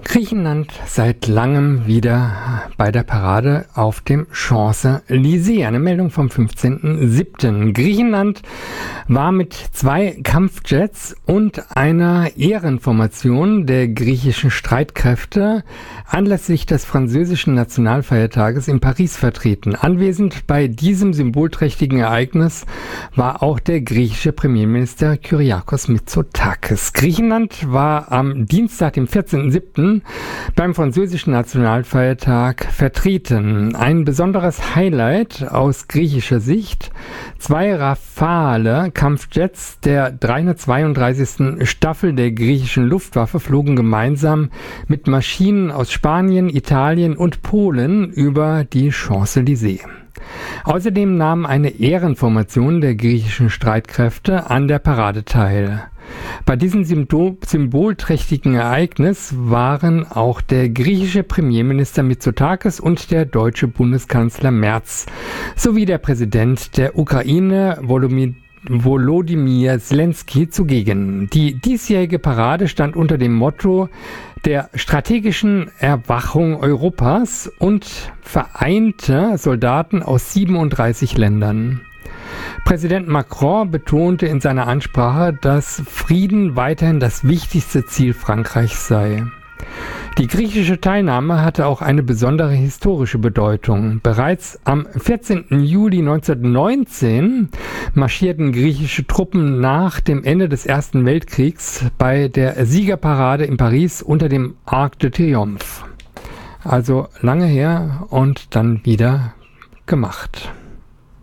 Griechenland seit langem wieder bei der Parade auf dem Champs-Élysées. Eine Meldung vom 15.07. Griechenland war mit 2 Kampfjets und einer Ehrenformation der griechischen Streitkräfte anlässlich des französischen Nationalfeiertages in Paris vertreten. Anwesend bei diesem symbolträchtigen Ereignis war auch der griechische Premierminister Kyriakos Mitsotakis. Griechenland war am Dienstag, dem 14.07. beim französischen Nationalfeiertag vertreten. Ein besonderes Highlight aus griechischer Sicht: 2 Rafale-Kampfjets der 332. Staffel der griechischen Luftwaffe flogen gemeinsam mit Maschinen aus Spanien, Italien und Polen über die Champs-Élysées. Außerdem nahm eine Ehrenformation der griechischen Streitkräfte an der Parade teil. Bei diesem symbolträchtigen Ereignis waren auch der griechische Premierminister Mitsotakis und der deutsche Bundeskanzler Merz sowie der Präsident der Ukraine Volodymyr Zelensky zugegen. Die diesjährige Parade stand unter dem Motto der strategischen Erwachung Europas und vereinte Soldaten aus 37 Ländern. Präsident Macron betonte in seiner Ansprache, dass Frieden weiterhin das wichtigste Ziel Frankreichs sei. Die griechische Teilnahme hatte auch eine besondere historische Bedeutung. Bereits am 14. Juli 1919 marschierten griechische Truppen nach dem Ende des Ersten Weltkriegs bei der Siegerparade in Paris unter dem Arc de Triomphe. Also lange her und dann wieder gemacht.